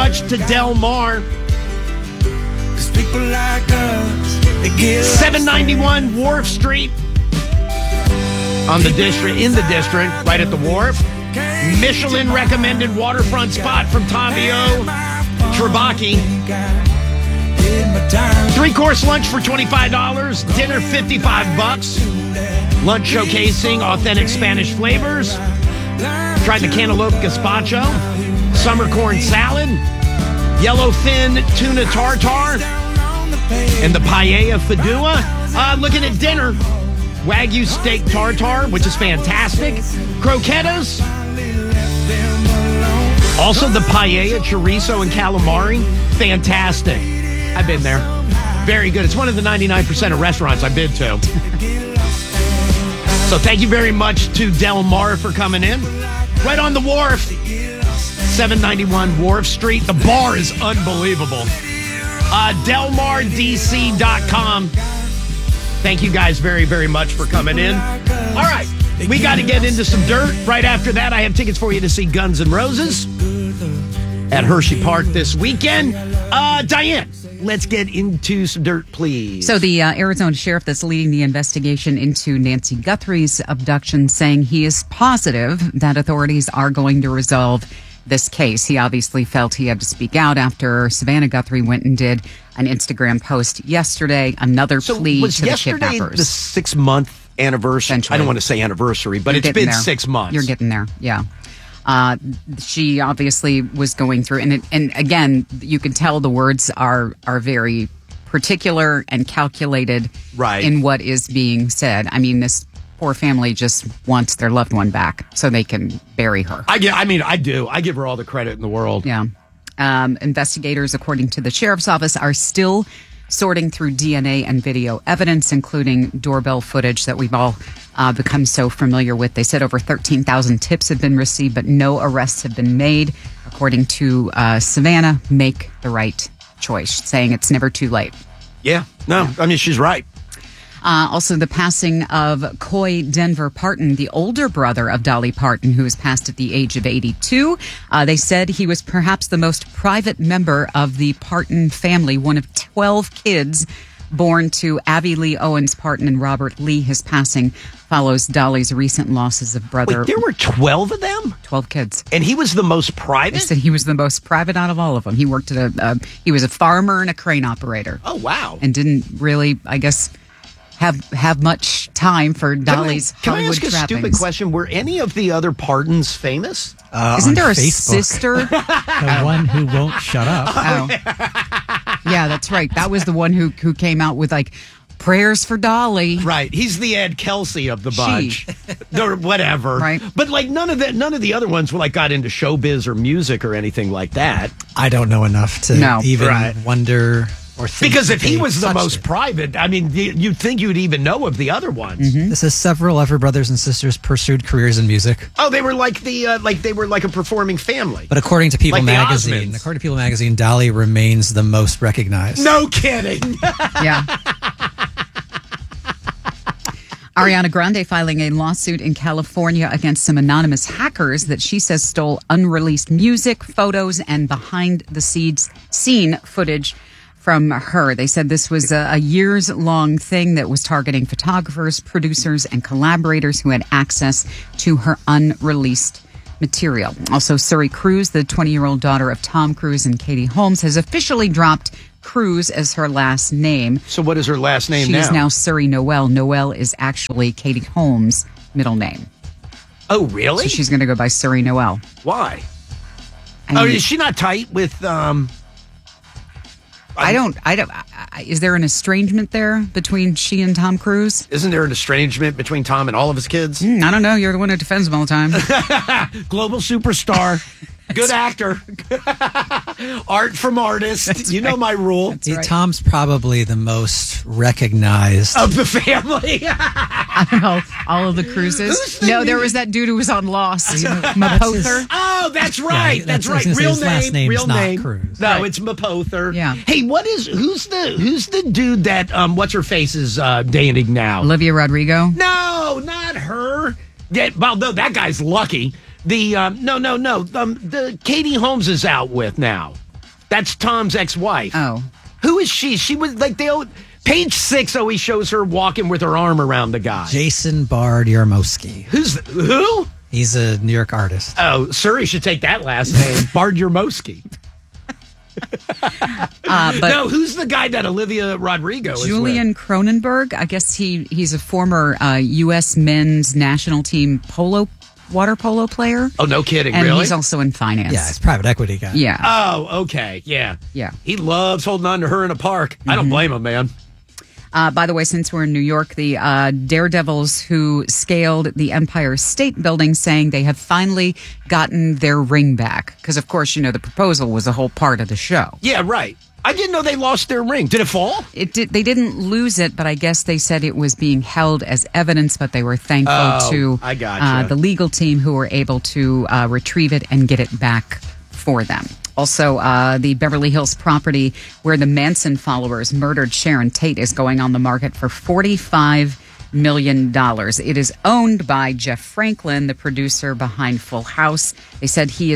much to Del Mar. 791 Wharf Street in the district, right at the wharf. Michelin recommended waterfront spot from Tavio Trebaki. 3-course lunch for $25, dinner $55. Lunch showcasing authentic Spanish flavors. Tried the cantaloupe gazpacho, summer corn salad, yellowfin tuna tartare, and the paella fadua. Looking at dinner, Wagyu steak tartare, which is fantastic. Croquetas. Also the paella, chorizo, and calamari. Fantastic. I've been there. Very good. It's one of the 99% of restaurants I've been to. So thank you very much to Del Mar for coming in. Right on the wharf. 791 Wharf Street. The bar is unbelievable. DelmarDC.com. Thank you guys very, very much for coming in. All right. We got to get into some dirt. Right after that, I have tickets for you to see Guns N' Roses at Hershey Park this weekend. Diane, let's get into some dirt, please. So the Arizona sheriff that's leading the investigation into Nancy Guthrie's abduction saying he is positive that authorities are going to resolve this case. He obviously felt he had to speak out after Savannah Guthrie went and did an Instagram post yesterday, another plea to the kidnappers. The 6-month anniversary. I don't want to say anniversary, but it's been 6 months. You're getting there, yeah. She obviously was going through, and again, you can tell the words are very particular and calculated in what is being said. I mean, this poor family just wants their loved one back so they can bury her. I do. I give her all the credit in the world. Yeah. Investigators, according to the sheriff's office, are still sorting through DNA and video evidence, including doorbell footage that we've all become so familiar with. They said over 13,000 tips have been received, but no arrests have been made. According to Savannah, make the right choice, saying it's never too late. Yeah. No, I mean, she's right. Also, the passing of Coy Denver Parton, the older brother of Dolly Parton, who was passed at the age of 82. They said he was perhaps the most private member of the Parton family, one of 12 kids born to Abby Lee Owens Parton and Robert Lee. His passing follows Dolly's recent losses of brother. Wait, there were 12 of them? 12 kids. And he was the most private? They said he was the most private out of all of them. He worked at he was a farmer and a crane operator. Oh, wow. And didn't really, I guess, have much time for Dolly's Hollywood trappings. Can I ask a stupid question? Were any of the other Partons famous? Isn't there a Facebook. sister? The one who won't shut up. Oh. Yeah, that's right. That was the one who came out with like prayers for Dolly. Right. He's the Ed Kelsey of the bunch. Or whatever. Right. But like none of the other ones were like got into showbiz or music or anything like that. I don't know enough to even wonder or think. Because if he was the most private, I mean, you'd think you'd even know of the other ones. Mm-hmm. This is several of her brothers and sisters pursued careers in music. Oh, they were like they were like a performing family. But according to People Magazine, Dolly remains the most recognized. No kidding. Yeah. Ariana Grande filing a lawsuit in California against some anonymous hackers that she says stole unreleased music, photos, and behind-the-scene footage from her. They said this was a years-long thing that was targeting photographers, producers, and collaborators who had access to her unreleased material. Also, Suri Cruise, the 20-year-old daughter of Tom Cruise and Katie Holmes, has officially dropped Cruise as her last name. So what is her last name now? She's now Suri Noel. Noel is actually Katie Holmes' middle name. Oh, really? So she's going to go by Suri Noel. Why? Is she not tight with... is there an estrangement there between she and Tom Cruise? Isn't there an estrangement between Tom and all of his kids? I don't know. You're the one who defends them all the time. Global superstar. Good actor. Art from artist. That's you know my rule. Right. Tom's probably the most recognized of the family. I don't know. All of the Cruises. No, there was that dude who was on Lost. Mapother. Oh, that's right. Yeah, that's right. Real name. Real name. Cruise. No, right. It's Mapother. Yeah. Hey, who's the dude that what's her face is dating now? Olivia Rodrigo? No, not her. Yeah, well, no, that guy's lucky. The no. The Katie Holmes is out with now. That's Tom's ex-wife. Oh. Who is she? She was like, page 6 always shows her walking with her arm around the guy. Jason Bard Yarmosky. Who? He's a New York artist. Oh, Surrey should take that last name. Bard Yarmosky. No, who's the guy that Olivia Rodrigo is Julian with? Cronenberg. I guess he's a former U.S. men's national team water polo player. Oh, no kidding, and really? he's also in finance. Yeah, he's a private equity guy. Yeah. Oh, okay, yeah. Yeah. He loves holding on to her in a park. I don't blame him, man. By the way, since we're in New York, the daredevils who scaled the Empire State Building saying they have finally gotten their ring back. Because, of course, the proposal was a whole part of the show. Yeah, right. I didn't know they lost their ring. Did it fall? They didn't lose it, but I guess they said it was being held as evidence, but they were thankful to I gotcha. the legal team who were able to retrieve it and get it back for them. Also, the Beverly Hills property where the Manson followers murdered Sharon Tate is going on the market for $45 million. It is owned by Jeff Franklin, the producer behind Full House. They said he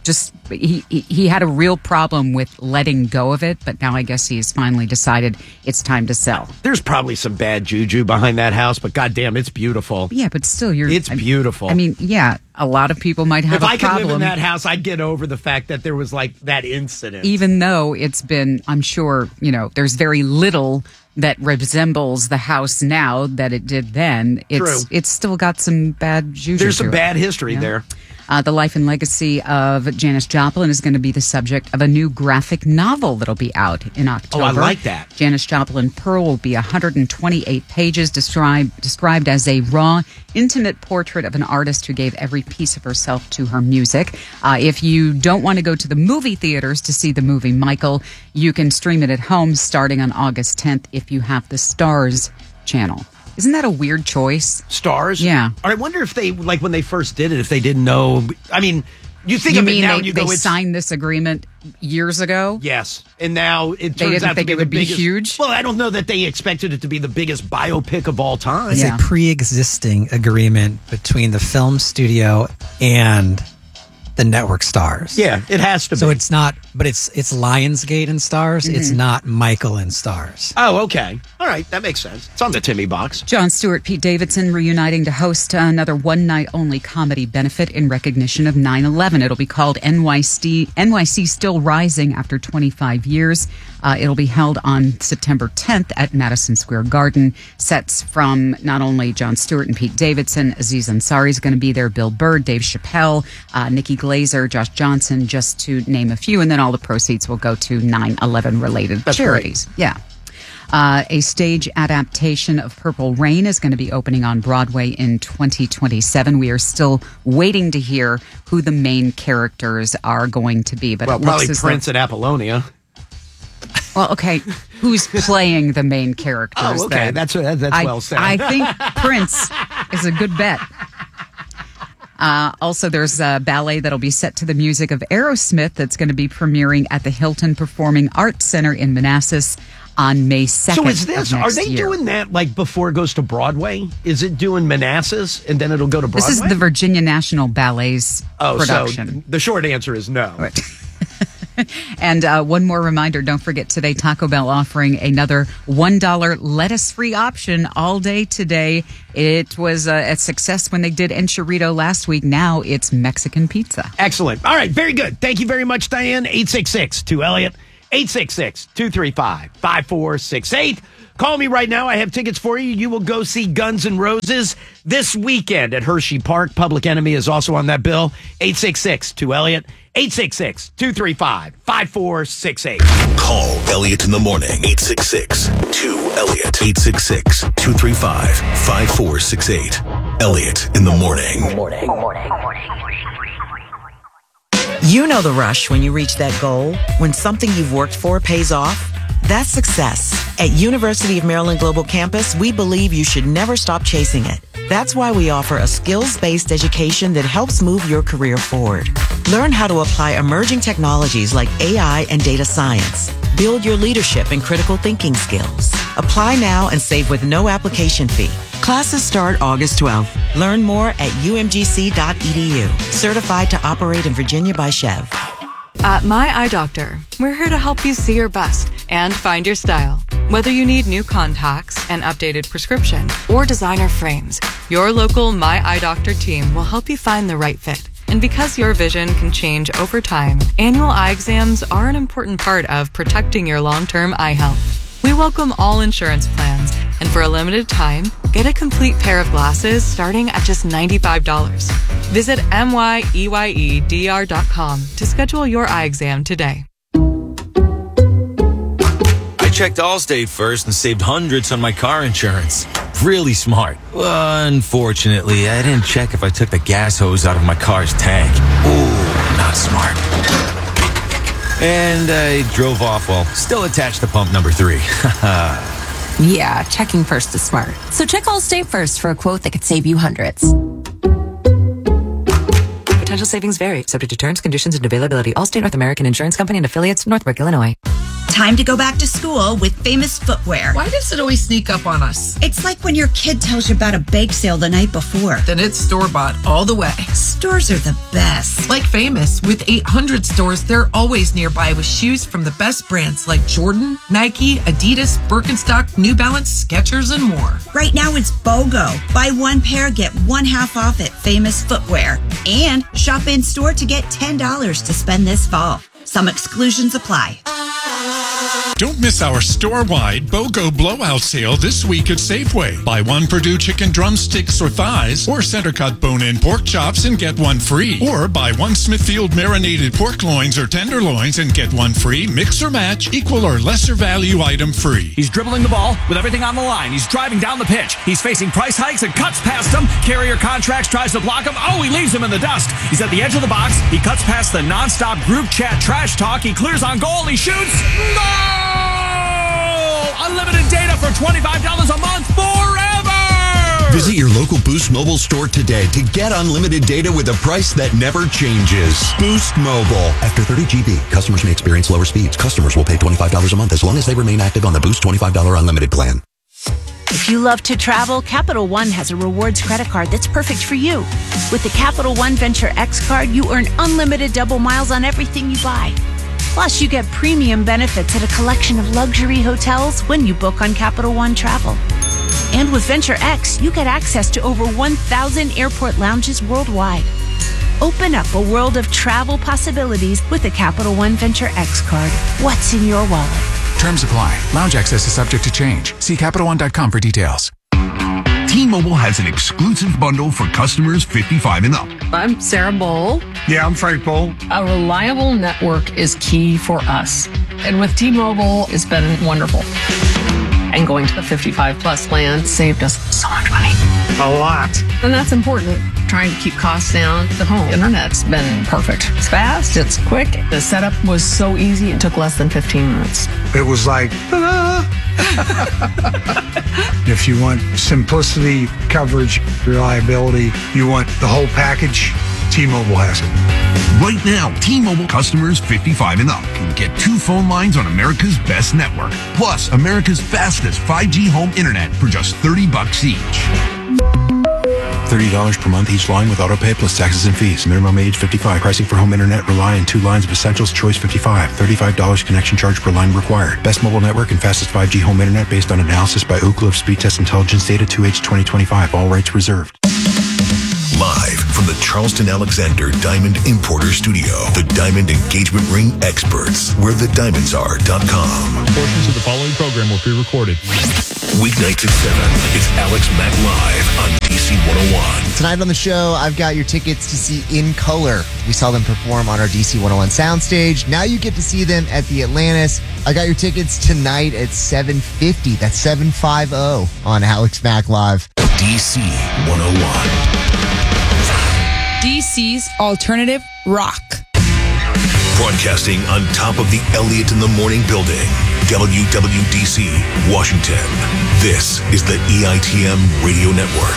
had a real problem with letting go of it, but now I guess he's finally decided it's time to sell. There's probably some bad juju behind that house, but goddamn, it's beautiful. Yeah, but still, It's beautiful. I mean, yeah, a lot of people might have if a I could problem. live in that house, I'd get over the fact that there was like that incident. Even though it's been, I'm sure, there's very little that resembles the house now that it did then. It's still got some bad juju. There's some to it. bad history there. The life and legacy of Janis Joplin is going to be the subject of a new graphic novel that'll be out in October. Oh, I like that. Janis Joplin Pearl will be 128 pages, described as a raw, intimate portrait of an artist who gave every piece of herself to her music. If you don't want to go to the movie theaters to see the movie Michael, you can stream it at home starting on August 10th if you have the Starz channel. Isn't that a weird choice? Stars? Yeah. I wonder if they, like when they first did it, if they didn't know. I mean, you think of it now and you go, they signed this agreement years ago? Yes. And now it turns didn't out think to be it the would be biggest, huge? Well, I don't know that they expected it to be the biggest biopic of all time. It's Yeah. a pre-existing agreement between the film studio and the network Stars. Yeah, it has to be. So it's not, but it's Lionsgate and Stars. Mm-hmm. It's not Michael and Stars. Oh, okay. All right, that makes sense. It's on the Timmy box. Jon Stewart, Pete Davidson reuniting to host another one-night-only comedy benefit in recognition of 9/11. It'll be called NYC Still Rising after 25 years. It'll be held on September 10th at Madison Square Garden. Sets from not only Jon Stewart and Pete Davidson, Aziz Ansari is going to be there, Bill Burr, Dave Chappelle, Nikki Glazer, Josh Johnson, just to name a few. And then all the proceeds will go to 9/11 related charities. Great. Yeah. A stage adaptation of Purple Rain is going to be opening on Broadway in 2027. We are still waiting to hear who the main characters are going to be. But Well, it looks probably as Prince and Apollonia. well, okay, who's playing the main characters? Oh, okay. then? That's well said. I think Prince is a good bet. Also, there's a ballet that'll be set to the music of Aerosmith that's going to be premiering at the Hilton Performing Arts Center in Manassas on May 2nd. So is this, of are next they year. doing that like before it goes to Broadway? Is it doing Manassas and then it'll go to Broadway? This is the Virginia National Ballet's production. So the short answer is no. Right. And one more reminder, don't forget today, Taco Bell offering another $1 lettuce-free option all day today. It was a success when they did Enchilito last week. Now it's Mexican pizza. Excellent. All right, very good. Thank you very much, Diane. 866-2-ELLIOT, 866-235-5468. Call me right now. I have tickets for you. You will go see Guns N' Roses this weekend at Hershey Park. Public Enemy is also on that bill. 866-2-ELLIOT, 866-235-5468. Call Elliot in the morning. 866-2-ELLIOT. 866-235-5468. Elliot in the morning. You know the rush when you reach that goal, when something you've worked for pays off. That's success. At University of Maryland Global Campus, we believe you should never stop chasing it. That's why we offer a skills-based education that helps move your career forward. Learn how to apply emerging technologies like AI and data science. Build your leadership and critical thinking skills. Apply now and save with no application fee. Classes start August 12th. Learn more at umgc.edu. Certified to operate in Virginia by Chev. At My Eye Doctor, we're here to help you see your best and find your style. Whether you need new contacts, an updated prescription, or designer frames, your local My Eye Doctor team will help you find the right fit. And because your vision can change over time, annual eye exams are an important part of protecting your long-term eye health. We welcome all insurance plans, and for a limited time, get a complete pair of glasses starting at just $95. Visit MYEYEDR.com to schedule your eye exam today. I checked Allstate first and saved hundreds on my car insurance. Really smart. Unfortunately, I didn't check if I took the gas hose out of my car's tank. Ooh, not smart. And I drove off while still attached to pump number 3. Yeah, checking first is smart. So check Allstate first for a quote that could save you hundreds. Potential savings vary, subject to terms, conditions, and availability. Allstate North American Insurance Company and affiliates, Northbrook, Illinois. Time to go back to school with Famous Footwear. Why does it always sneak up on us? It's like when your kid tells you about a bake sale the night before. Then it's store-bought all the way. Stores are the best. Like Famous, with 800 stores, they're always nearby with shoes from the best brands like Jordan, Nike, Adidas, Birkenstock, New Balance, Skechers, and more. Right now it's BOGO. Buy one pair, get one half off at Famous Footwear. And shop in store to get $10 to spend this fall. Some exclusions apply. Don't miss our store-wide BOGO blowout sale this week at Safeway. Buy one Purdue chicken drumsticks or thighs, or center-cut bone-in pork chops and get one free. Or buy one Smithfield marinated pork loins or tenderloins and get one free. Mix or match, equal or lesser value item free. He's dribbling the ball with everything on the line. He's driving down the pitch. He's facing price hikes and cuts past him. Carrier Contracts tries to block him. Oh, he leaves him in the dust. He's at the edge of the box. He cuts past the nonstop group chat trash talk. He clears on goal. He shoots. No! Unlimited data for $25 a month forever! Visit your local Boost Mobile store today to get unlimited data with a price that never changes. Boost Mobile. After 30 GB, customers may experience lower speeds. Customers will pay $25 a month as long as they remain active on the Boost $25 unlimited plan. If you love to travel, Capital One has a rewards credit card that's perfect for you. With the Capital One Venture X card, you earn unlimited double miles on everything you buy. Plus, you get premium benefits at a collection of luxury hotels when you book on Capital One Travel. And with Venture X, you get access to over 1,000 airport lounges worldwide. Open up a world of travel possibilities with the Capital One Venture X card. What's in your wallet? Terms apply. Lounge access is subject to change. See CapitalOne.com for details. T-Mobile has an exclusive bundle for customers 55 and up. I'm Sarah Bowl. Yeah, I'm Frank Bowl. A reliable network is key for us. And with T-Mobile, it's been wonderful. And going to the 55 plus plan saved us so much money. A lot. And that's important. Trying to keep costs down. The home internet's been perfect. It's fast, it's quick. The setup was so easy, it took less than 15 minutes. It was like, ta-da! If you want simplicity, coverage, reliability, you want the whole package, T-Mobile has it. Right now, T-Mobile customers 55 and up can get 2 phone lines on America's best network, plus America's fastest 5G home internet for just $30 each. $30 per month each line with autopay plus taxes and fees. Minimum age 55. Pricing for home internet rely on 2 lines of Essentials Choice 55. $35 connection charge per line required. Best mobile network and fastest 5G home internet based on analysis by Ookla of Speed Test Intelligence Data 2H 2025. All rights reserved. Live from the Charleston Alexander Diamond Importer Studio, the Diamond Engagement Ring Experts, where the diamonds are.com. Portions of the following program will be recorded. Weeknights at 7, it's Alex Mack Live on DC 101. Tonight on the show, I've got your tickets to see In Color. We saw them perform on our DC 101 soundstage. Now you get to see them at the Atlantis. I got your tickets tonight at 7:50. That's 750 on Alex Mack Live. DC 101. DC's alternative rock. Broadcasting on top of the Elliott in the Morning building, WWDC, Washington. This is the EITM Radio Network.